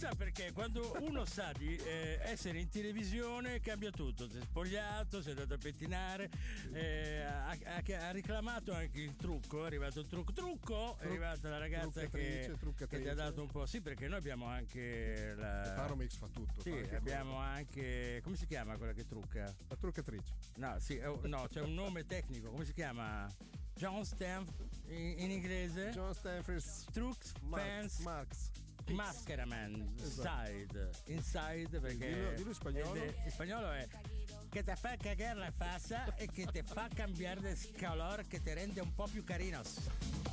Chissà perché quando uno sa di essere in televisione cambia tutto. Si è spogliato, si è andato a pettinare, ha reclamato anche il trucco. È arrivato il trucco. È arrivata la ragazza che ti ha dato un po'. Sì, perché noi abbiamo anche la Paromix fa tutto. Sì, abbiamo anche. Come si chiama quella che trucca? La truccatrice. No, sì, no, c'è un nome tecnico. Come si chiama? John Stamp in inglese? John Stanford's Trux Fans Marks. Maskeraman. Inside perché dillo in spagnolo. In spagnolo è che te fa cagare la faccia e che te fa cambiare de color che te rende un po' più carinos.